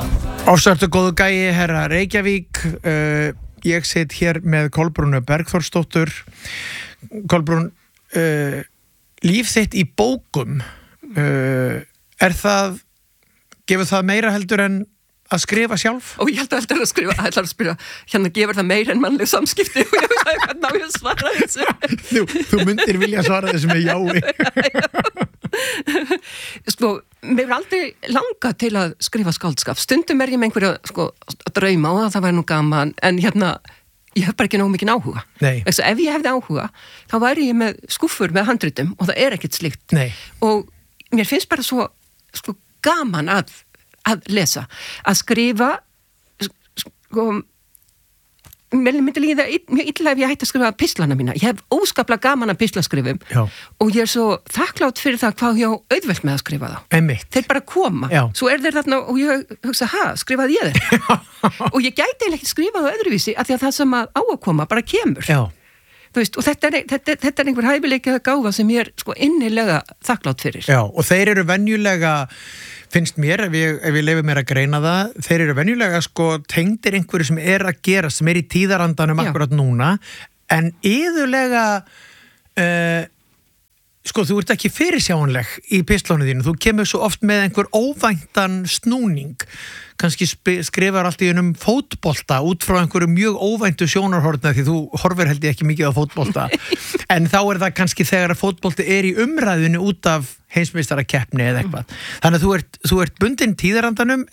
Ofsartu góðu gæi, herra Reykjavík. Ég sit hér með Kolbrúnu Bergþórsdóttur. Kolbrún, líf þitt í bókum, gefur það meira heldur en að skrifa sjálf? Og ég held að skrifa, að spyrja, hérna gefur það meira en mannleg samskipti og ég veist að hvernig á ég að svara þessu. Þú myndir vilja svara þessu með jái. Sko, mér er aldrei langað til að skrifa skáldskap. Stundum ég með einhverja drauma og það væri nú gaman, en hérna, ég hef bara ekki nógu mikinn áhuga. Ef ég hefði áhuga, þá væri ég með skúffur með handritum og það er ekkert slíkt. Nei. Og mér finnst bara svo gaman að lesa, að skrifa, mér myndi líða mjög illa ef ég hætti að skrifa pislana mína. Ég hef óskaplega gaman að pislaskrifum. Já. Og ég er svo þakklátt fyrir það hvað ég á auðvelt með að skrifa þá. Einmitt. Þeir bara koma. Já. Svo þeir þarna og ég hugsa, skrifaði ég þeir? Og ég gæti ekki skrifað á öðruvísi af því að það sem á að koma bara kemur. Já. Þú veist, og þetta er einhver hæfileiki að gáfa sem ég er innilega þakklátt fyrir. Já, og þeir eru venjulega, finnst mér, ef ég leyfi mér að greina það, þeir eru venjulega tengdir einhverju sem er að gera, sem er í tíðarandanum akkurat núna, en iðulega, þú ert ekki fyrirsjáanleg í pislónu þínu, þú kemur svo oft með einhver óvæntan snúning, kannski skrifar allt í fótbolta út frá einhverju mjög óvæntu sjónarhorna því þú horfir held ég ekki mikið á fótbolta en þá er það kannski þegar að fótbolti er í umræðinu út af heimsmeistarakeppni eða eitthvað. Þannig að þú ert bundin tíðarandanum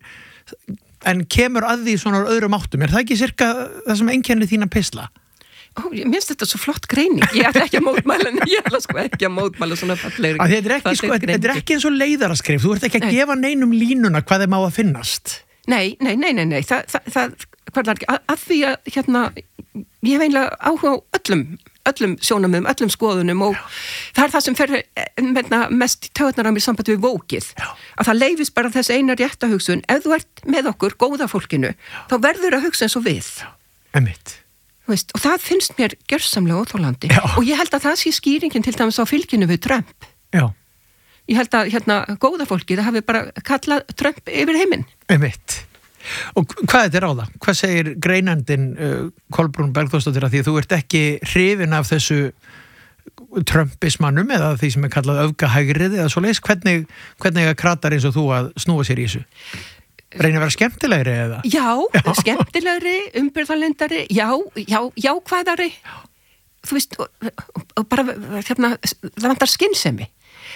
en kemur að því svona öðrum áttum. Er það ekki cirka það sem einkennir þína pisla? Mér finnst þetta svo flott greining. Ég ætla ekki að mótmæla en ég ætla ekki að mótmæla svona fallegri greining. Þetta er ekki eins og leiðaraskrif. Þú ert ekki að gefa neinum línuna hvað þeim á að finnast. Nei. Það er ekki að því að ég hef einlega áhuga á öllum sjónarmiðum, öllum skoðunum og það er það sem fer mest í taugarnar á mér samband við vókið. Að það leyfist bara þess eina rétta hugsun. Ef þú ert með okkur, góða fólkinu, þá verður að hugsa eins og við. Einmitt. Og það finnst mér gjörsamlega óþolandi. Og ég held að það sé skýringin til dæmis á fylginu við Trump. Já. Ég held að góða fólki, það hafi bara kallað Trump yfir heiminn. Einmitt. Og hvað þetta er á það? Hvað segir greinandinn Kolbrún Bergþórsdóttir að því að þú ert ekki hrifin af þessu Trumpismannum eða því sem er kallað öfgahægrið eða svoleiðis? Hvernig kratar eins og þú að snúa sér í þessu? Reynir að vera skemmtilegri eða? Já, skemmtilegri, umbyrðalindari, jákvæðari. Þú veist, og bara, það vantar skynsemi.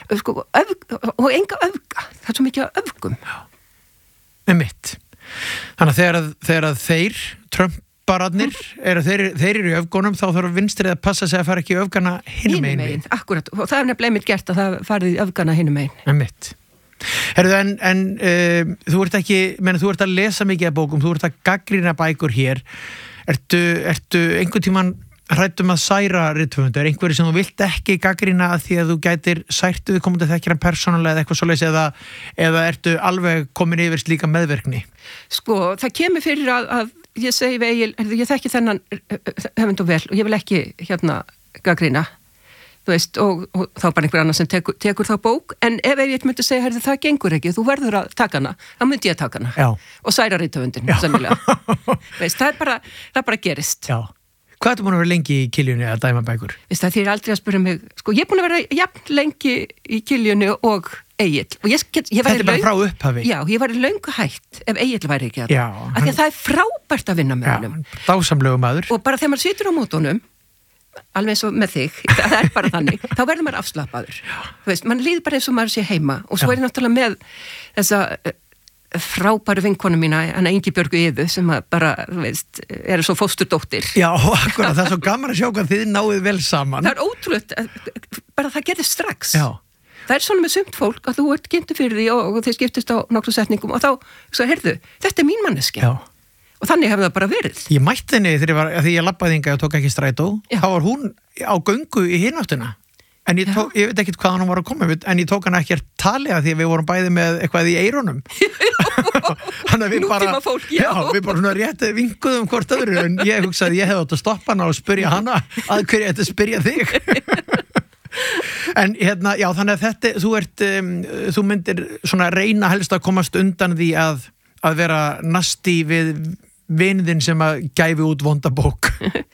Og enga öfga. Það er svo mikið af öfgum. Einmitt. Þannig að þegar þeir, Trumpararnir, þeir eru í öfgunum, þá þarf vinstrið að passa sig að fara ekki í öfgana hinum megin. Akkurat, og það er nefnilega einmitt gert að það farið í öfgana hinum megin. Einmitt. Herðu, en þú ert að lesa mikið af bókum, þú ert að gagnrýna bækur hér. Ertu einhvern tímann hræddur að særa rithöfund? Er einhverju sem þú vilt ekki gagnrýna að því að þú gætir sært viðkomandi þekkir hann persónulega eða eitthvað svoleiðis eða ertu alveg komin yfir slíka meðverkni? Sko, það kemur fyrir að ég segi við Egil, ég þekki þennan höfund og vel og ég vil ekki gagnrýna. Þú veist, og þá bara einhver annar sem tekur þá bók, en ef ég myndi segja, það gengur ekki, þú verður að taka hana, þá myndi ég taka hana. Já. Og særa rithöfundin, sennilega. Veist, það bara gerist. Já. Hvað ertu búin að vera lengi í Kiljunni að dæma bækur? Veist það, þið aldrei að spyrja mig, sko, ég er búin að vera jafn lengi í Kiljunni og Egill. Og ég væri bara frá upphafi? Já, ég væri löngu hætt ef Egill væri ekki að það. Já. Af því að það er frábært að vinna með honum. Já, dásamlegu maður. Og bara þegar maður situr á mótunum, alveg eins og með þig, það er bara þannig þá verður maður afslappaður, þú veist, mann líður bara eins og maður sé heima og svo er ég náttúrulega með þessa frábæru vinkonu mína, hana Ingibjörgu Iðu sem bara, þú veist, er svo fósturdóttir. Já, akkurat, það er svo gaman að sjá hvað þið náið vel saman. Það er ótrúlegt, bara það gerðist strax. Já. Það er svona með sumt fólk að þú ert kynntur fyrir því og þið skiptist á nokkru setningum og þá, svo heyrðu, þetta er mín manneski. Já. Og þannig hefur það bara verið. Ég mætti henni þegar ég labbaði hingað og tók ekki strætó. Já. Þá var hún á göngu í hináttina. En ég veit ekkert hvað hann var að koma við, en ég tók hann ekki að tala því að við vorum bæði með eitthvað í eyrunum. Nútíma fólk, já. Já, við bara svona rétt vinkuðum hvort öðru, en ég hugsaði ég hefði átt að stoppa hana og spyrja hana að hverju þetta spyrja þig. En já, þannig að þetta, þú myndir svona reyna helst að komast undan því að að vera nasti við vinðin sem að gæfi út vonda bók?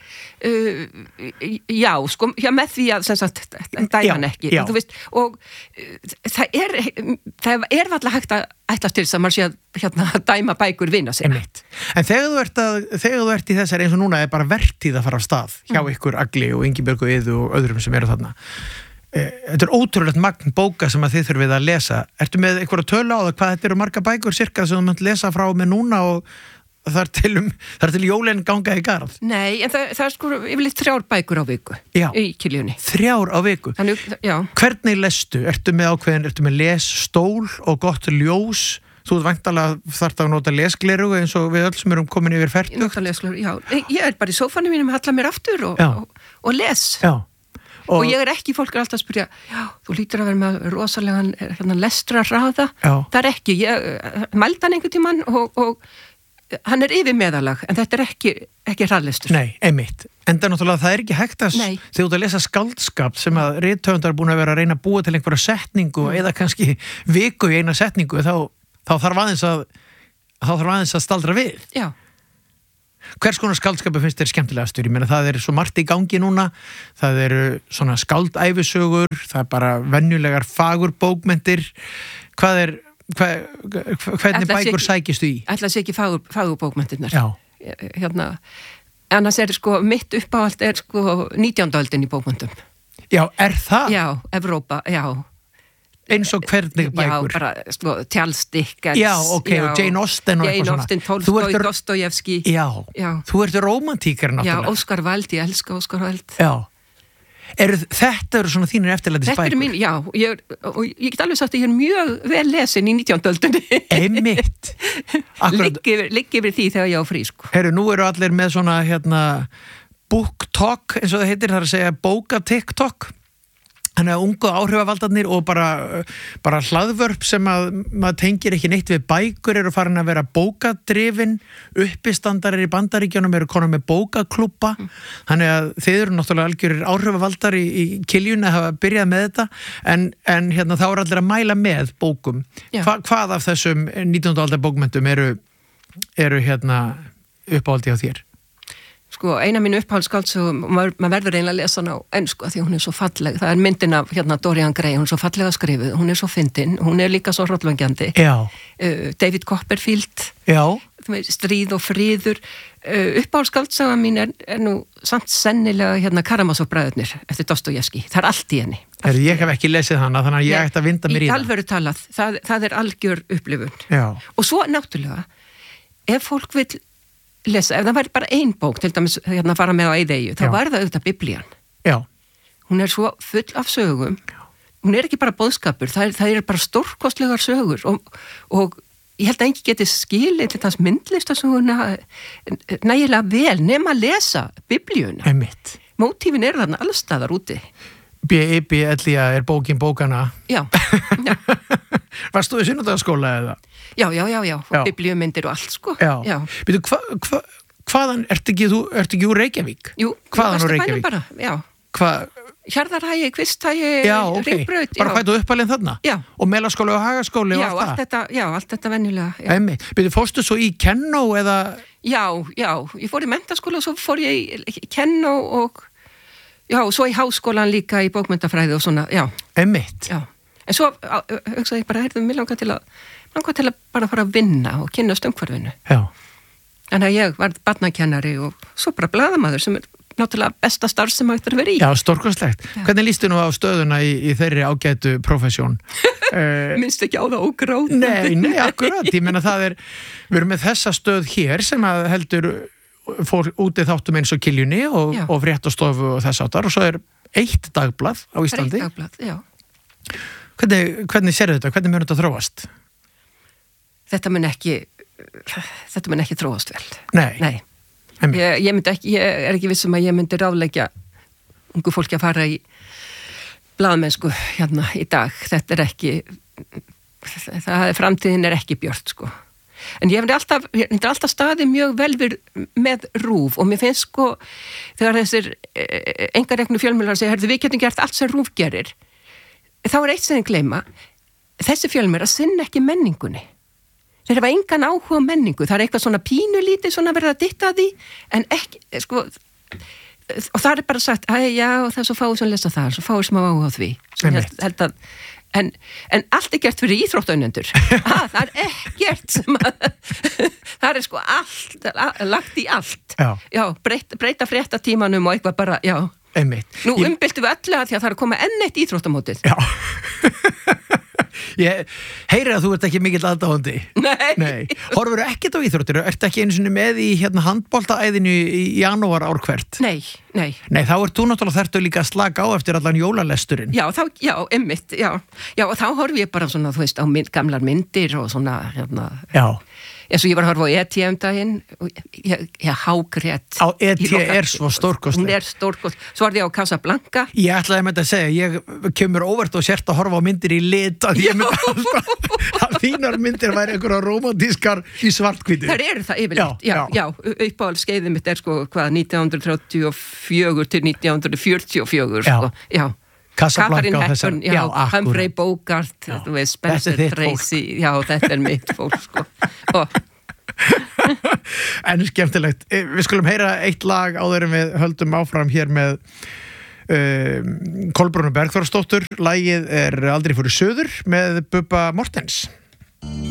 Já, sko, með því að sem sagt, dæma hann ekki, þú veist, og það er alltaf hægt að ætlast til þess að maður sé að dæma bækur vina sinna. En þegar þú ert í þessari eins og núna er bara vertíð að fara af stað hjá ykkur Agli og Ingibjörgu Iðu og öðrum sem eru þarna. Þetta er ótrúlegt magn bóka sem að þið þurfið að lesa. Ertu með einhverja tölu á það hvað þetta eru marga bækur cirka sem þú mátt lesa frá með núna og þar til jólin ganga í garð? Nei, en það er sko yfirleitt 3 bækur á viku í Kiljunni. 3 á viku? Þannig, já. Hvernig lestu? Ertu með lesstól og gott ljós? Þú væntanlega þarft að nota lesgleru eins og við öll sem erum komin yfir 40. Ég nota lesgleru, já. Ég er bara í sófanum mínum, halla mér aftur og les. Já. Og ég er ekki, fólk er alltaf að spyrja, já, þú lítur að vera með rosalegan lestrarraða. Það er ekki, ég mældi hann einhvern tímann og hann er yfir meðalag, en þetta er ekki hraðlestur. Nei, einmitt. Enda náttúrulega það er ekki hægt að þegar þú ert að lesa skáldskap sem að rithöfundar er búin að vera að reyna að búa til einhverja setningu eða kannski viku í eina setningu, þá þarf aðeins að staldra við. Já. Hvers konar skáldskapu finnst þér skemmtilegastur? Ég meina það er svo margt í gangi núna, það eru svona skáldæfisögur, það er bara venjulegar fagurbókmenntir. Hvernig bækur sækistu í? Ætla sé ekki fagurbókmenntirnar. Já. Annars er sko, mitt uppáhald er sko 19. öldin í bókmenntum. Já, er það? Já, Evrópa, já. Eins og hvernig bækur? Já, bara sko, Charles Dickens. Já, ok, og Jane Austen og eitthvað svona. Jane Austen, Tolstói, Dostojevski. Já, þú ert romantíkar náttúrulega. Já, Óskar Wilde, ég elska Óskar Wilde. Já. Þetta eru svona þínir eftirlætis bækur? Þetta eru mín, já, og ég get alveg sagt að ég er mjög vel lesin í 19. öldinni. Einmitt. Ligg yfir því þegar ég á frí, sko. Nú eru allir með svona, book talk, eins og það heitir, það er að segja bóka TikTok. Þannig að ungu áhrifavaldarnir og bara hlaðvörp sem að maður tengir ekki neitt við bækur eru farin að vera bókadrifin, uppistandarir í Bandaríkjunum eru konar með bókaklúbba, þannig að þeir eru náttúrulega algjörir áhrifavaldar í Kiljunni að hafa byrjað með þetta en þá eru allir að mæla með bókum. Hvað af þessum 19. aldar bókmenntum eru uppáhaldi á þér? Sko, eina mínu uppáhaldsskáldssögu, maður verður eiginlega að lesa hana á ensku því hún er svo falleg. Það er myndin af Dorian Gray, hún er svo fallega skrifuð, hún er svo fyndin, hún er líka svo hrollvekjandi. David Copperfield, Stríð og friður. Uppáhaldsskáldsaga mín er nú samt sennilega Karamazov-bræðurnir eftir Dostojevski. Það er allt í henni. Ég hef ekki lesið hana, þannig að ég ætti að vinda mér í það. Í alvöru talað, það er algjör upplifun. Og svo náttúrulega, ef fólk vill lesa, ef það væri bara ein bók til dæmis fara með á Eyðeyju, þá var það auðvitað Biblían. Já. Hún er svo full af sögum. Hún er ekki bara boðskapur, það er bara stórkostlegar sögur og ég held að engi geti skilið til þess myndlistasöguna nægilega vel nema að lesa Biblíuna. Einmitt. Mótífin eru þarna allstaðar úti. B.I.B.L.I.A. er bókana. Já. Varst þú í sunnudagaskóla eða? Já, biblíumyndir og allt, sko. Já. Býtu, hvaðan, ertu ekki úr Reykjavík? Jú, hvaðan úr Reykjavík? Bara, já. Hjarðarhægi, Kvisthægi, Ringbraut. Bara fættu uppalinn þarna? Já. Og Melaskóli og Hagaskóli og allt það? Já, allt þetta venjulega. Býtu, fórstu svo í kennó eða? Já, ég fór í menntaskóla og svo fór ég í kennó og svo í háskólan líka í bókmyndafræði og svona, já. Einmitt. Já. En svo hugsaði ég bara, mér langar til að bara fara að vinna og kynnast umhverfinu. Já. Þannig að ég var barnakennari og svo bara blaðamaður sem er náttúrulega besta starf sem hægt að vera í. Já, stórkostlegt. Hvernig lístu nú á stöðuna í þeirri ágætu prófessjón? Minnst ekki á það ógráð. Nei, akkurat. Ég meina við erum með þessa stöð hér sem að heldur fór úti þáttum eins og Kiljunni og fréttastofu og þess áttar og svo er eitt dagblað á Íslandi. Eitt dagblað, já. Hvernig sérðu þetta? Hvernig mun þetta þróast? Þetta mun ekki þróast vel. Nei. Ég er ekki vissum að ég myndi ráðleggja ungu fólki að fara í blaðmennsku í dag. Þetta er ekki framtíðin er ekki björt, sko. En ég hef alltaf staðið mjög vel með RÚV og mér finnst sko þegar þessir einkareknu fjölmiðlar segja, við getum gert allt sem RÚV gerir, þá er eitt sem ég gleyma, þessi fjölmiðlar sinna ekki menningunni. þeir hafa engan áhuga á menningu, það eitthvað svona pínulítið svona verið að ditta því, en ekki, sko, og það bara sagt, já, það er svo fáið sem lesa það, svo fáið sem á áhuga á því, held að, en allt gert fyrir íþróttaunendur, það ekkert sem að, það sko allt, lagt í allt, já, breyta fréttatímanum og eitthvað bara, já, nú umbyltum við öllu að því að það koma enn eitt íþróttamótið. Já. Ég heyri að þú ert ekki mikill aðdáandi. Nei. Horfur ekkert á íþróttir? Ertu ekki einu sinni með í handboltaæðinu í janúar ár hvert? Nei. Nei, þá ert þú náttúrulega þarftu líka að slaka á eftir allan jólalesturinn. Já, einmitt, já, og þá horf ég bara svona, þú veist, á gamlar myndir og svona, Já. eins og ég var að horfa á E.T. daginn og ég hágrét. Á E.T. svo stórkostleg. Hún stórkostleg. Svo var ég á Casablanca. Ég ætlaði með þetta að segja, ég kemur óvart og sért að horfa á myndir í lit að ég myndi að þínar myndir væri einhverja romantískar í svartkvítu. Það eru það yfirleitt, já. Uppáhaldskeiðið mitt sko, 1934 til 1944, sko, já. Casablanca og þessar, Humphrey Bogart, þú veist, Spencer Tracy, já, þetta mitt fólk, sko. En skemmtilegt, við skulum heyra eitt lag áður en við höldum áfram hér með Kolbrúnu Bergþórsdóttur, lagið Aldrei fóru suður með Bubba Mortens.